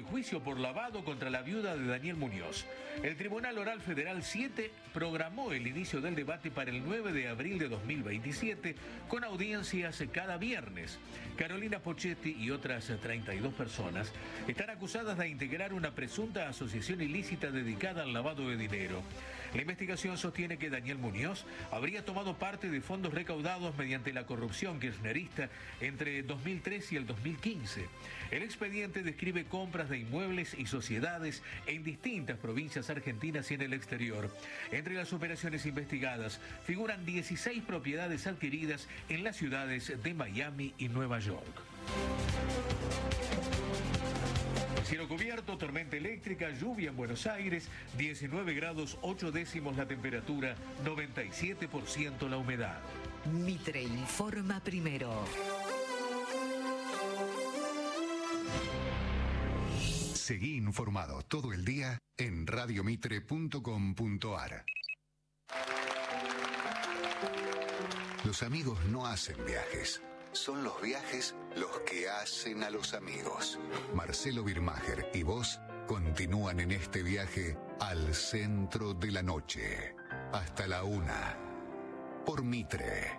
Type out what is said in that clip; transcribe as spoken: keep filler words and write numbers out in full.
juicio por lavado contra la viuda de Daniel Muñoz. El Tribunal Oral Federal siete programó el inicio del debate para el nueve de abril de dos mil veintisiete, con audiencias cada viernes. Carolina Pochetti y otras treinta y dos personas están acusadas de integrar una presunta asociación ilícita dedicada al lavado de dinero. La investigación sostiene que Daniel Muñoz habría tomado parte de fondos recaudados mediante la corrupción kirchnerista entre dos mil tres y el dos mil quince. El expediente describe compras de inmuebles y sociedades en distintas provincias argentinas y en el exterior. Entre las operaciones investigadas figuran dieciséis propiedades adquiridas en las ciudades de Miami y Nueva York. Cielo cubierto, tormenta eléctrica, lluvia en Buenos Aires, diecinueve grados ocho décimos la temperatura, noventa y siete por ciento la humedad. Mitre informa primero. Seguí informado todo el día en radio mitre punto com punto ar. Los amigos no hacen viajes. Son los viajes los que hacen a los amigos. Marcelo Birmacher y vos continúan en este viaje al centro de la noche. Hasta la una. Por Mitre.